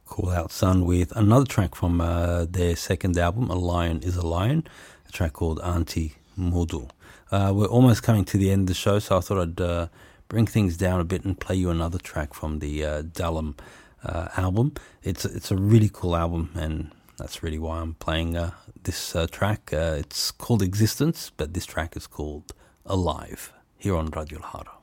Cool Out Sun with another track from their second album, A Lion is a Lion, a track called Auntie Modu. We're almost coming to the end of the show, so I thought I'd bring things down a bit and play you another track from the Dalam album. It's a really cool album, and that's really why I'm playing this track. It's called Existence, but this track is called Alive, here on Radio Lahara.